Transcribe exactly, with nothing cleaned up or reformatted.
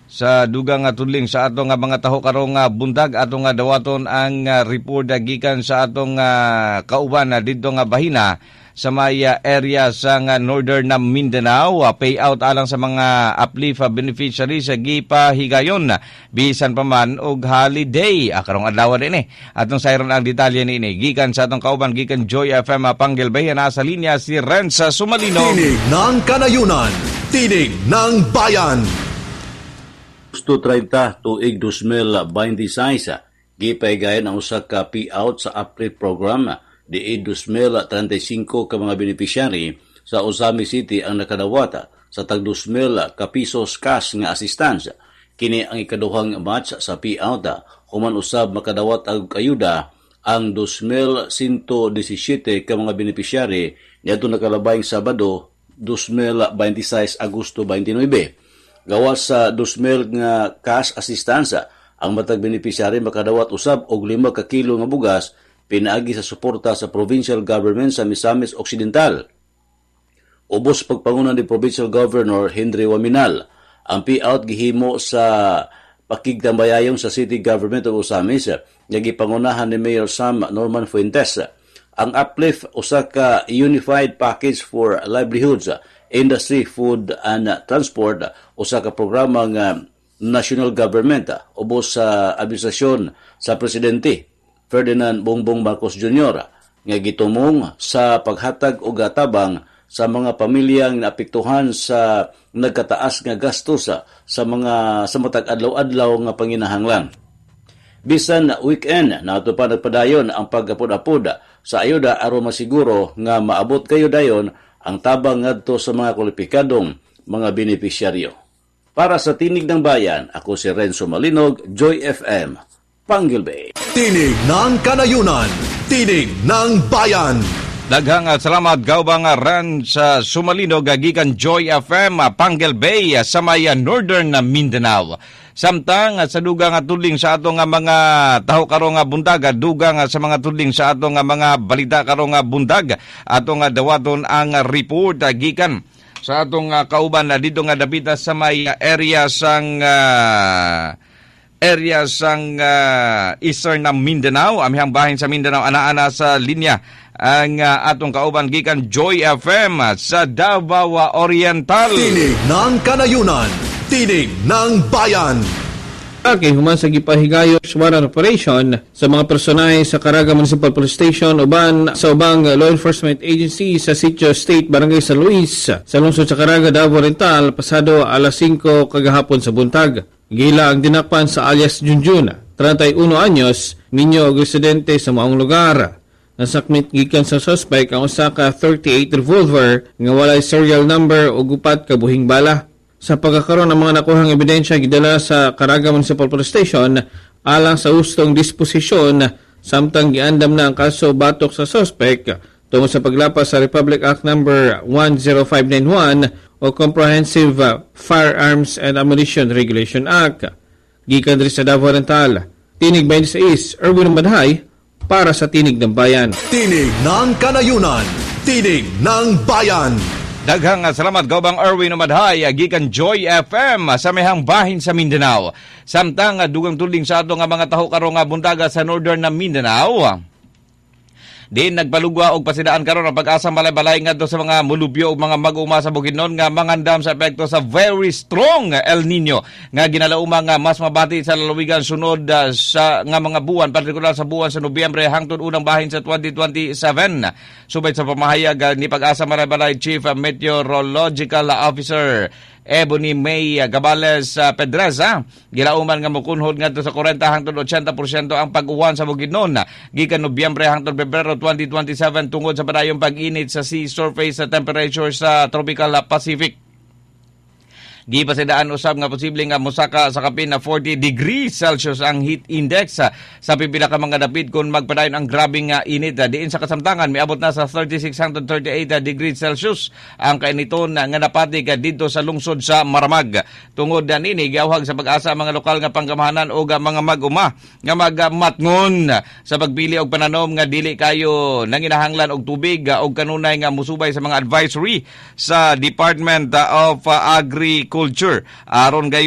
sa dugang nga tudling sa atong nga mga taho karong nga bundag atong nga dawaton ang uh, report uh, gikan sa atong uh, kauban uh, didto nga bahina sa may uh, area sa nga northern na Mindanao. Uh, payout alang sa mga uplift uh, beneficiaries sa uh, gipahigayon uh, bisan pa man og holiday uh, karong adlaw din eh. Atong sayron ang detalye niini gikan sa atong kauban gikan Joy F M uh, Panggilbay na sa linya si Renza Sumalino. Tinig ng kanayunan, tinig ng bayan. Agosto treinta tuig dos mil veintiséis gipaygayon ang usa ka payout sa uplift program di dos mil treinta y cinco ka mga beneficiary sa Osami City ang nakadawat sa tag dos mil ka pesos cash nga assistance. Kini ang ikaduhang batch sa payout human usab makadawat og ayuda ang dos mil ciento diecisiete ka mga beneficiary niadto nakalabayng Sabado dos mil veintiséis Agosto veintinueve. Gawas sa dos mil nga cash assistance, ang matag beneficiary makadawat usab og lima ka kilo nga bugas pinaagi sa suporta sa provincial government sa Misamis Occidental. Ubos pagpangunan ni Provincial Governor Henry Waminal, ang payout gihimo sa pakigtambayayong sa City Government of Osamis nga gipangunahan ni Mayor Sam Norman Fuentes. Ang uplift usa ka unified package for livelihoods, industry, food, and transport, usa ka programa nga national government ubos sa administrasyon sa Presidente Ferdinand Bongbong Marcos Junior nga gitumong sa paghatag og tabang sa mga pamilyang naapektuhan sa nagkataas nga gastos sa mga sa matag adlaw-adlaw nga panginahanglan. Bisan weekend nato pa nagpadayon ang pag-apod-apod sa ayuda aron masiguro nga maabot kayo dayon ang tabang ngadto sa mga kwalipikadong mga benepisyaryo. Para sa Tinig ng Bayan, ako si Renzo Malinog, Joy F M, Panggilbay. Tinig ng Kanayunan, Tinig ng Bayan. Daghang salamat gaubang ran sa Sumalinog gikan Joy F M Panggilbay sa may northern na Mindanao. Samtang sa dugang nga tudling sa ato nga mga taho karong nga bundag, dugang sa mga tudling sa ato nga mga balita karong nga bundag, ato nga dawaton ang report gikan sa atong kauban dito nga dapita sa may area sang uh, area sang uh, eastern na Mindanao, amihang bahin sa Mindanao, ana-ana sa linya ang uh, atong kauban gikan Joy F M sa Davao Oriental. Tinig ng Kanayunan, Tinig ng Bayan. Okay, human sa gipahigayo warrant operation sa mga personahe sa Caraga Municipal Police Station uban sa ubang law enforcement agency sa Sitio State, Barangay San Luis sa lungsod sa Caraga, Davao Oriental pasado alas singko kagahapon sa buntag. Gila ang dinakpan sa alias Junjun, thirty-one anyos, minyo og residente sa maong lugar. Nasakmit gikan sa suspect ang usa ka thirty-eight revolver nga walay serial number ug upat ka buhing bala. Sa pagkakaroon ng mga nakuhang ebidensya gidala sa Caraga Municipal Police Station alang sa hustong disposisyon samtang giandam na ang kaso batok sa suspect tungo sa paglapas sa Republic Act number one oh five nine one o Comprehensive Firearms and Ammunition Regulation Act. Gikan diri sa Davao Oriental, Tinig twenty-six, Erwin Madhay para sa Tinig ng Bayan. Tinig ng Kanayunan, Tinig ng Bayan. Daghang salamat gaubang Erwin Umadhay gikan Joy F M sa mehang bahin sa Mindanao. Samtang dugang tuling sa ato nga mga taho karong nga buntaga sa northern na Mindanao. Din nagpalugwa og pasidaan karon ang pag-asa balay-balay ngadto sa mga mulubyo ug mga mag-uma sa Bukidnon nga mangandam sa epekto sa very strong El Nino nga ginalauma nga mas mabati sa lalawigan sunod uh, sa nga mga buwan, partikular sa buwan sa Nobyembre hangtod unang bahin sa twenty twenty-seven. Subay sa pamahayag uh, ni pag-asa balay-balay Chief Meteorological Officer Ebony May Gabales uh, Pedreza, gilauman nga mukunhod ngadto sa forty hangtod eighty percent ang pag-uwan sa Bukidnon gikan Nobyembre hangtod Pebrero twenty twenty-seven tungod sa padayong pag-init sa sea surface sa temperature sa tropical Pacific. Gipasidaan usab nga posible nga mosaka sa kapin na forty degrees Celsius ang heat index sa, sa pipila ka mga dapit kung magpadayon ang grabing nga init. Diin sa kasamtangan miabot na sa thirty-six hangtod thirty-eight degrees Celsius ang kainiton nga napatig dito sa lungsod sa Maramag. Tungod na nini giawhag sa pag-asa mga lokal nga panggamahanan o mga mag-uma nga magmatngon sa pagpili og pananom nga dili kayo nanginahanglan og tubig og kanunay nga musubay sa mga advisory sa Department of Agriculture. Culture aron gayon